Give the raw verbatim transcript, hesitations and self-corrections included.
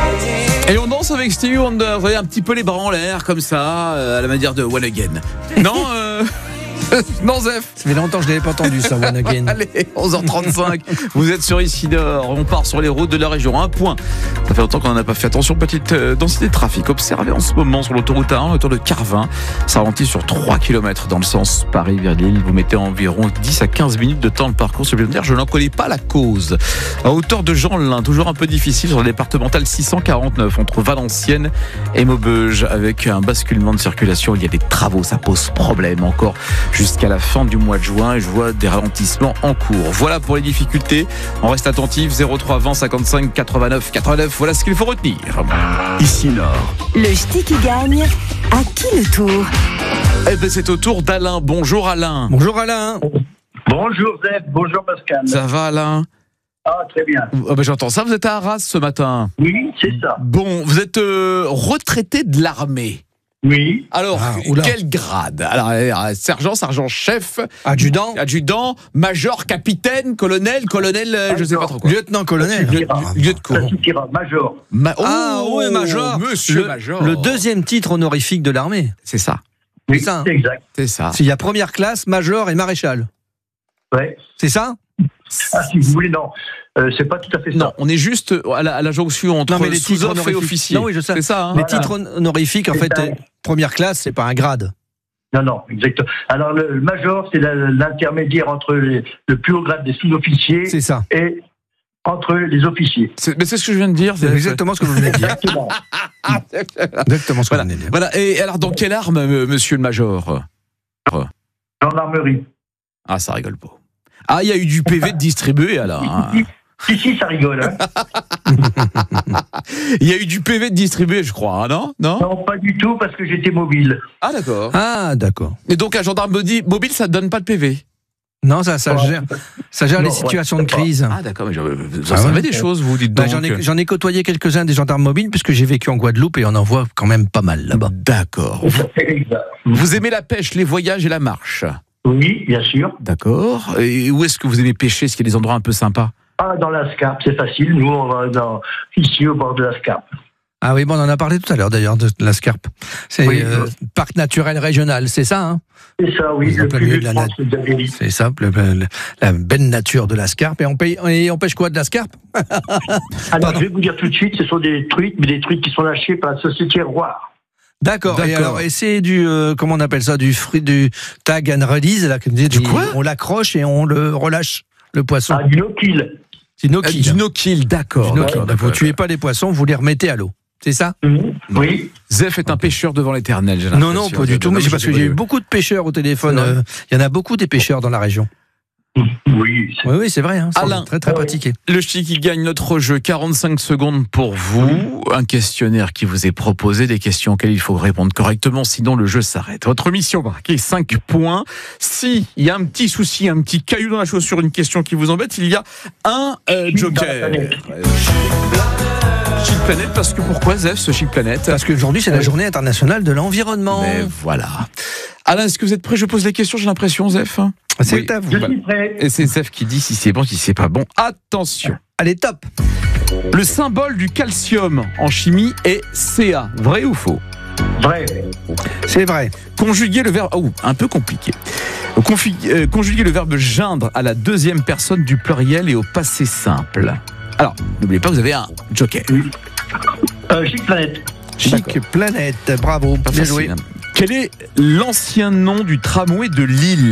Et on danse avec Stevie Wonder, vous voyez, un petit peu les bras en l'air, comme ça, euh, à la manière de One Again. Non, euh... non, Zef. Ça fait longtemps que je n'avais pas entendu ça, One Again. Allez, onze heures trente-cinq, vous êtes sur Ici Nord, on part sur les routes de la région. Un point. Ça fait longtemps qu'on n'en a pas fait. Attention, petite euh, densité de trafic observée en ce moment sur l'autoroute A un, autour de Carvin. Ça ralentit sur trois kilomètres dans le sens Paris vers Lille. Vous mettez environ dix à quinze minutes de temps de parcours supplémentaire. Je n'en connais pas la cause. À hauteur de Jean-Lin, toujours un peu difficile sur la départementale six cent quarante-neuf entre Valenciennes et Maubeuge avec un basculement de circulation. Il y a des travaux, ça pose problème encore jusqu'à la fin du mois de juin et je vois des ralentissements en cours. Voilà pour les difficultés. On reste attentif. zéro trois vingt cinquante-cinq quatre-vingt-neuf quatre-vingt-neuf. Voilà ce qu'il faut retenir. Ici Nord. Le ch'ti qui gagne, à qui le tour? Eh ben c'est au tour d'Alain. Bonjour Alain. Bonjour Alain. Bonjour Zef, bonjour Pascal. Ça va Alain? Ah, très bien. Oh ben, j'entends ça, vous êtes à Arras ce matin. Oui, c'est ça. Bon, vous êtes euh, retraité de l'armée. Oui. Alors, Ah, oula. quel grade? Alors, euh, sergent, sergent-chef, Adjudant. adjudant, major, capitaine, colonel, colonel, euh, je sais pas trop quoi. Lieutenant-colonel. Lieu- lieu de Ça cour. suffira, major. Ma- Ah Oh, ouais, major. Monsieur le, major. Le deuxième titre honorifique de l'armée. C'est ça, Oui, C'est ça, hein. c'est exact. c'est ça. Il y a première classe, major et maréchal. Ouais. C'est ça? Ah, si vous voulez, non. Euh, c'est pas tout à fait ça. Non, on est juste à la, à la jonction entre Non, mais les titres sous-off et honorifiques. officier. Non, oui, je sais. C'est ça, hein. Les Voilà. titres honorifiques, en C'est fait, ça. euh, première classe, c'est pas un grade. Non, non, exactement. Alors, le, le major, c'est la- l'intermédiaire entre les- le plus haut grade des sous-officiers C'est ça. et entre les officiers. C'est, mais c'est ce que je viens de dire. C'est exactement ce que vous venez de dire. Exactement. Exactement ce que Voilà. vous venez de dire. Voilà. Et alors, dans quelle arme, euh, monsieur le major? Gendarmerie. Ah, ça rigole pas. Ah, il y a eu du P V de distribué, alors. hein. Si, si, ça rigole. Hein. Il y a eu du P V de distribué, je crois, hein, non? Non? Non, pas du tout, parce que j'étais mobile. Ah, d'accord. Ah, d'accord. Et donc, un gendarme mobile, ça ne donne pas de P V? Non, ça, ça Ouais. gère, ça gère Non, les situations ouais, de crise. Ah, d'accord, mais je- vous en Ah savez ouais. des choses, vous dites Bah, donc. j'en, ai, j'en ai côtoyé quelques-uns des gendarmes mobiles, puisque j'ai vécu en Guadeloupe et on en voit quand même pas mal là-bas. D'accord. Vous, C'est exact. vous aimez la pêche, les voyages et la marche? Oui, bien sûr. D'accord. Et où est-ce que vous aimez pêcher? Est-ce qu'il y a des endroits un peu sympas? Ah, dans la Scarpe, c'est facile. Nous, on va dans, ici au bord de la Scarpe. Ah oui, bon, on en a parlé tout à l'heure d'ailleurs de la Scarpe. C'est Oui. euh, parc naturel régional, c'est ça, hein? C'est ça, oui, Vous le en plein plus milieu vieux de de la France, c'est Davéry. C'est ça, le- le- la belle nature de la Scarpe. Et on, paye, et on pêche quoi de la Scarpe? Alors, Pardon. je vais vous dire tout de suite, ce sont des truites, mais des truites qui sont lâchées par la société Roire. D'accord. Et D'accord. alors, et c'est du, euh, comment on appelle ça, du fruit du tag and release, là, du quoi? On l'accroche et on le relâche, le poisson. Ah, du no-kill. C'est no Euh, kill. Du no-kill, d'accord. Du no-kill. d'accord, Donc, d'accord. vous tuez pas les poissons, vous les remettez à l'eau. C'est ça? Mhm. Oui. Zef est un pêcheur devant l'éternel, j'ai Non, l'impression. non, pas du tout. Mais c'est parce que j'ai eu beaucoup de pêcheurs au téléphone. C'est vrai. euh, Il y en a beaucoup des pêcheurs dans la région. Oui. c'est- Oui, oui, c'est vrai. Hein, c'est Alain. très, très pratiqué. Le ch'ti qui gagne notre jeu, quarante-cinq secondes pour vous. Un questionnaire qui vous est proposé, des questions auxquelles il faut répondre correctement, sinon le jeu s'arrête. Votre mission, marquée cinq points. Si il y a un petit souci, un petit caillou dans la chaussure, une question qui vous embête, il y a un euh, Chic joker. dans la planète. Euh, Chic Planète, parce que pourquoi Zef, ce Chic Planète? Parce qu'aujourd'hui, c'est la journée internationale de l'environnement. Mais voilà. Alain, est-ce que vous êtes prêt? Je pose les questions, j'ai l'impression, Zef. C'est Oui. à vous. Je suis prêt. Et c'est Zef qui dit si c'est bon, si c'est pas bon. Attention. Allez, top. Le symbole du calcium en chimie est C A. Vrai ou faux? Vrai. C'est vrai. Conjuguer le verbe... Oh, un peu compliqué. Confi- euh, conjuguer le verbe geindre à la deuxième personne du pluriel et au passé simple. Alors, n'oubliez pas, vous avez un joker. Euh, Chic Planète. Chic planète. Bravo. Pas Bien facile, joué. hein. Quel est l'ancien nom du tramway de Lille?